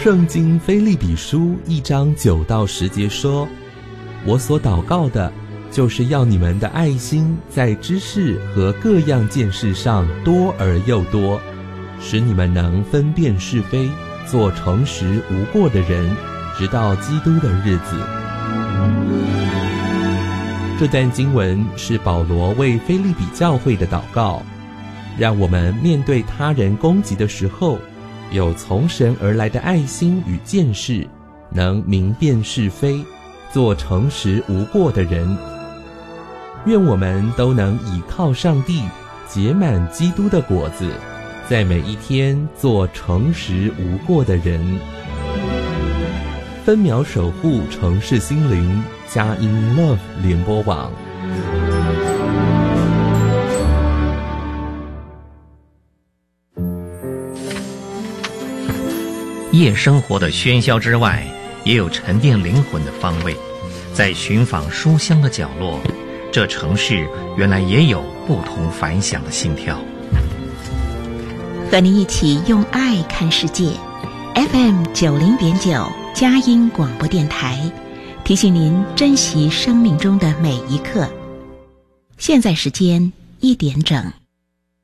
圣经腓立比书1章9到10节说，我所祷告的就是要你们的爱心在知识和各样见识上多而又多，使你们能分辨是非，做诚实无过的人，直到基督的日子。这段经文是保罗为腓立比教会的祷告，让我们面对他人攻击的时候，有从神而来的爱心与见识，能明辨是非，做诚实无过的人。愿我们都能倚靠上帝，结满基督的果子，在每一天做诚实无过的人。分秒守护城市心灵，佳音 Love 联播网。 夜生活的喧嚣之外，也有沉淀灵魂的方位。在寻访书香的角落，这城市原来也有不同凡响的心跳。 和您一起用爱看世界。FM 90.9佳音广播电台，提醒您珍惜生命中的每一刻。现在时间1点整。